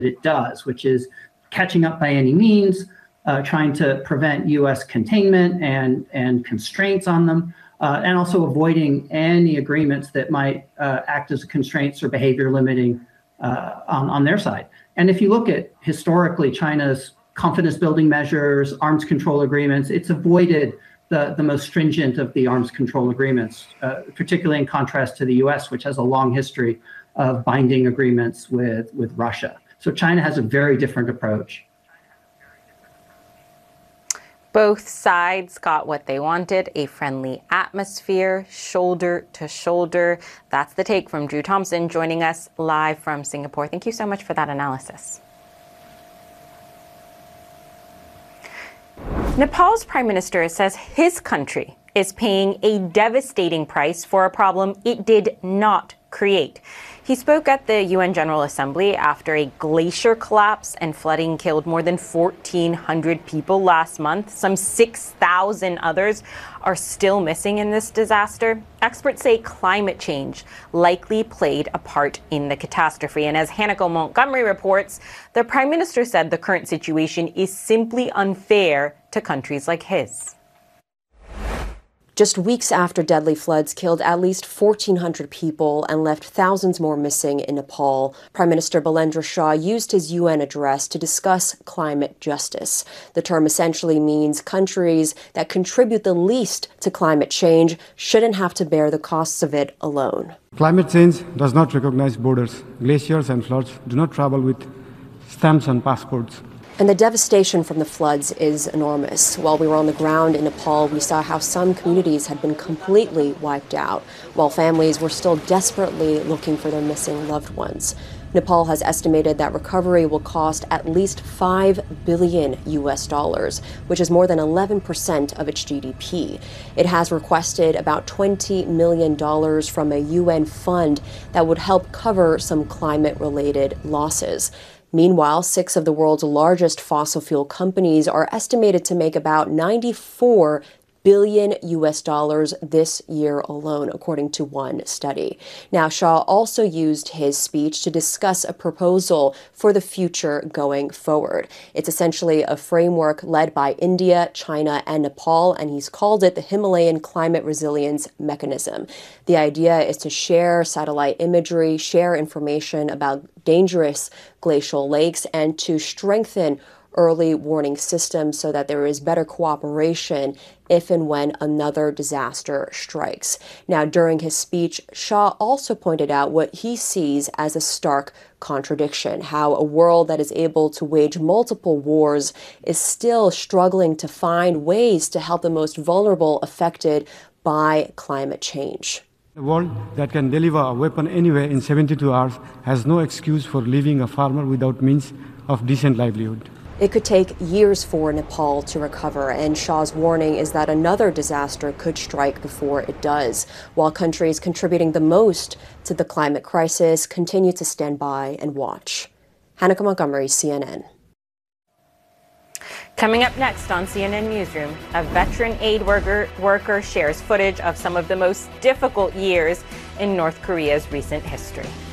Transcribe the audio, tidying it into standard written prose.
it does, which is catching up by any means, trying to prevent U.S. containment and constraints on them, and also avoiding any agreements that might act as constraints or behavior limiting on their side. And if you look at historically China's confidence building measures, arms control agreements, it's avoided the most stringent of the arms control agreements, particularly in contrast to the U.S., which has a long history of binding agreements with Russia. So China has a very different approach. Both sides got what they wanted, a friendly atmosphere, shoulder to shoulder. That's the take from Drew Thompson, joining us live from Singapore. Thank you so much for that analysis. Nepal's prime minister says his country is paying a devastating price for a problem it did not create. He spoke at the UN General Assembly after a glacier collapse and flooding killed more than 1,400 people last month. Some 6,000 others are still missing in this disaster. Experts say climate change likely played a part in the catastrophe. And as Hanako Montgomery reports, the prime minister said the current situation is simply unfair to countries like his. Just weeks after deadly floods killed at least 1,400 people and left thousands more missing in Nepal, Prime Minister Balendra Shah used his UN address to discuss climate justice. The term essentially means countries that contribute the least to climate change shouldn't have to bear the costs of it alone. Climate change does not recognize borders. Glaciers and floods do not travel with stamps on passports. And the devastation from the floods is enormous. While we were on the ground in Nepal, we saw how some communities had been completely wiped out, while families were still desperately looking for their missing loved ones. Nepal has estimated that recovery will cost at least $5 billion, which is more than 11% of its GDP. It has requested about $20 million from a UN fund that would help cover some climate-related losses. Meanwhile, 6 of the world's largest fossil fuel companies are estimated to make about $94 billion this year alone, according to one study. Now, Shah also used his speech to discuss a proposal for the future going forward. It's essentially a framework led by India, China, and Nepal, and he's called it the Himalayan Climate Resilience Mechanism. The idea is to share satellite imagery, share information about dangerous glacial lakes, and to strengthen early warning systems so that there is better cooperation if and when another disaster strikes. Now, during his speech, Shah also pointed out what he sees as a stark contradiction, how a world that is able to wage multiple wars is still struggling to find ways to help the most vulnerable affected by climate change. A world that can deliver a weapon anywhere in 72 hours has no excuse for leaving a farmer without means of decent livelihood. It could take years for Nepal to recover, and Shah's warning is that another disaster could strike before it does, while countries contributing the most to the climate crisis continue to stand by and watch. Hanako Montgomery, CNN. Coming up next on CNN Newsroom, a veteran aid worker shares footage of some of the most difficult years in North Korea's recent history.